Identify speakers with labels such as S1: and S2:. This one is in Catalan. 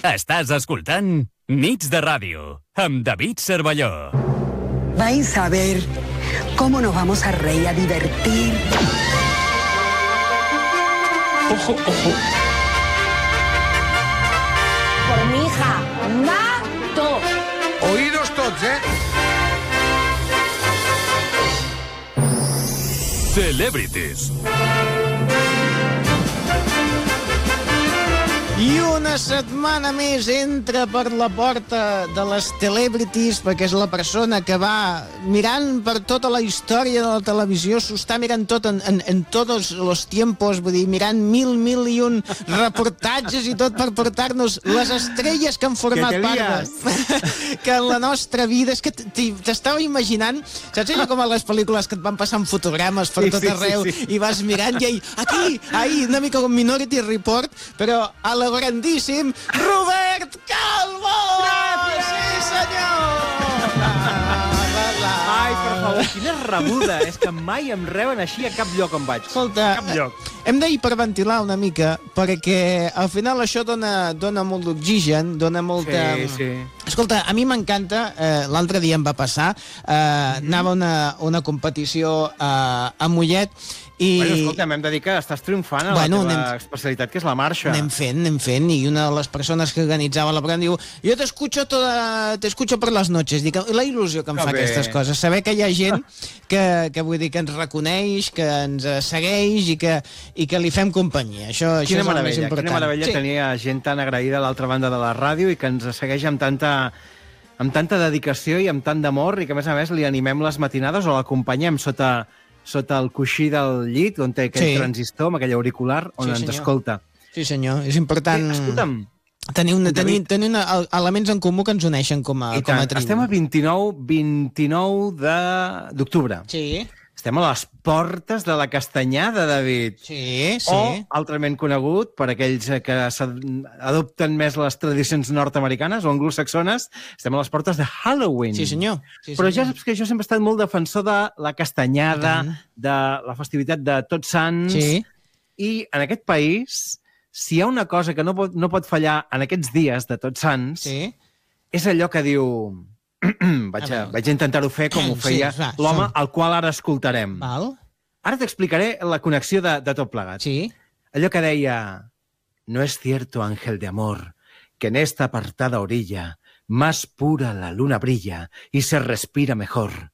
S1: Estàs escoltant Nits de Ràdio, amb David Cervelló.
S2: Vais a ver cómo nos vamos a reír, a divertir.
S3: Ojo, ojo.
S4: Por mi hija, mato.
S3: Oídos tots,
S1: Celebrities.
S5: I una setmana més entra per la porta de les celebrities, perquè és la persona que va mirant per tota la història de la televisió, s'ho està mirant tot en tots els tiempos, vull dir, mirant mil i un reportatges i tot per portar-nos les estrelles que han format part que en la nostra vida. És que t'estava imaginant, saps allò com a les pel·lícules que et van passant fotogrames per tot arreu i vas mirant i aquí, una mica com Minority Report, però a la grandíssim Robert Calvo!
S6: Gràcies!
S5: Sí, senyor!
S6: Ai, per favor, quina rebuda. És que mai em reben així a cap lloc on vaig.
S5: Escolta,
S6: Cap lloc.
S5: hem d'hiperventilar una mica, perquè al final això dona molt d'oxigen, dona molta...
S6: Sí.
S5: Escolta, a mi m'encanta, l'altre dia em va passar, anava a una competició a Mollet, i...
S6: Bueno, escolta, hem de dir que estàs triomfant a la teva especialitat, que és la marxa.
S5: Anem fent, i una de les persones que organitzava la programa diu, jo te escucho per les noches. Dic, la il·lusió que em fa aquestes coses, saber que hi ha gent que vull dir que ens reconeix, que ens segueix i que li fem companyia. Això és el més important.
S6: Quina meravella tenir gent tan agraïda a l'altra banda de la ràdio i que ens segueix amb tanta dedicació i amb tant d'amor, i que a més li animem les matinades o l'acompanyem sota el coixí del llit, on té aquell transistor, amb aquell auricular, on ens escolta.
S5: Sí, senyor. És important tenir elements en comú que ens uneixen com a tribu.
S6: Estem a 29 d'octubre.
S5: Sí.
S6: Estem a les portes de la Castanyada, David.
S5: Sí.
S6: O, altrament conegut, per aquells que adopten més les tradicions nord-americanes o anglosaxones, estem a les portes de Halloween.
S5: Sí, senyor.
S6: Però ja saps que jo sempre he estat molt defensor de la Castanyada, de la festivitat de Tots Sants, i en aquest país, si hi ha una cosa que no pot fallar en aquests dies de Tots Sants, és allò que diu... Vaig intentar-ho fer com ho feia l'home al qual ara escoltarem. Ara t'explicaré la connexió de tot plegat. Allò que deia: no es cierto, ángel de amor, que en esta apartada orilla más pura la luna brilla y se respira mejor.